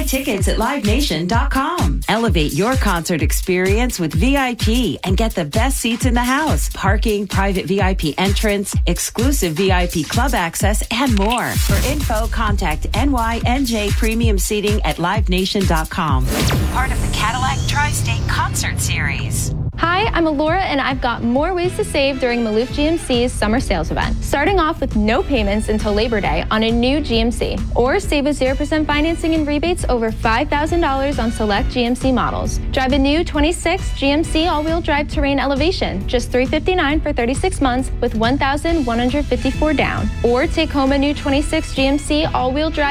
Buy tickets at LiveNation.com. Elevate your concert experience with VIP and get the best seats in the house, parking, private VIP entrance, exclusive VIP club access, and more. For info, contact NYNJ Premium Seating at LiveNation.com. Part of the Cadillac Tri-State Concert Series. Hi, I'm Alora, and I've got more ways to save during Maloof GMC's summer sales event. Starting off with no payments until Labor Day on a new GMC, or save with 0% financing and rebates over $5,000 on select GMC models. Drive a new 26 GMC all-wheel drive Terrain Elevation, just $359 for 36 months with $1,154 down. Or take home a new 26 GMC all-wheel drive